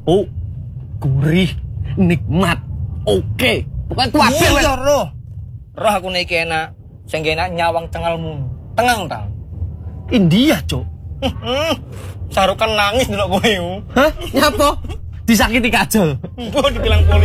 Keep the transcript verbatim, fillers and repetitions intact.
empuk, gurih, nikmat. Oke, bukan kuat iya roh. Roh aku nek enak, sing enak nyawang cengalmu. Tengang ta. India, Cuk. Sarukan nangis delok kowe. Hah? Nyapa? Disakiti kajol. Mbok dibilang polisi.